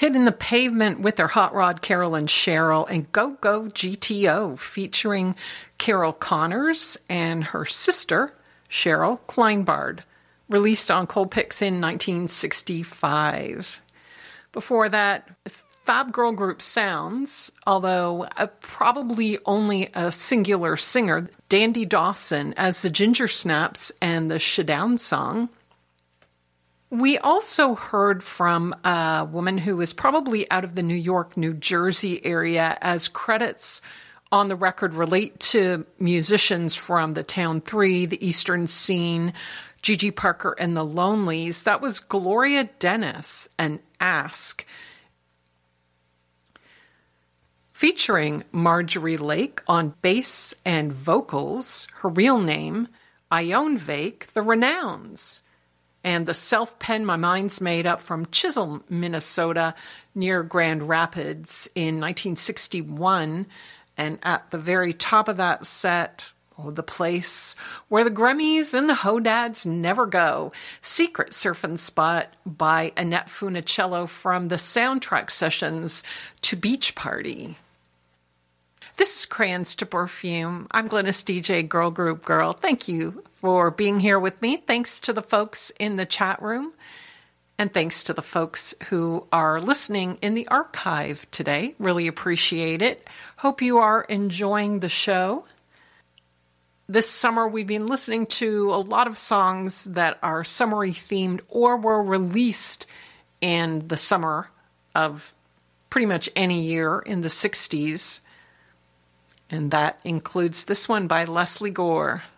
Hitting the Pavement with their Hot Rod, Carol and Cheryl, and Go Go GTO featuring Carol Connors and her sister, Cheryl Kleinbard, released on Colpix in 1965. Before that, Fab Girl Group Sounds, although probably only a singular singer, Dandy Dawson as the Ginger Snaps and the Shadown Song. We also heard from a woman who was probably out of the New York, New Jersey area, as credits on the record relate to musicians from the Town 3, the Eastern Scene, Gigi Parker and the Lonelies. That was Gloria Dennis and Ask, featuring Marjorie Lake on bass and vocals, her real name, Ione Vake, the Renowns, and the self-pen My Mind's Made Up from Chisholm, Minnesota, near Grand Rapids in 1961. And at the very top of that set, the place where the Grammys and the Hodads never go, Secret Surfing Spot by Annette Funicello from the soundtrack sessions to Beach Party. This is Crayons to Perfume. I'm Glynis DJ, Girl Group Girl. Thank you for being here with me. Thanks to the folks in the chat room. And thanks to the folks who are listening in the archive today. Really appreciate it. Hope you are enjoying the show. This summer, we've been listening to a lot of songs that are summery themed or were released in the summer of pretty much any year in the 60s. And that includes this one by Leslie Gore.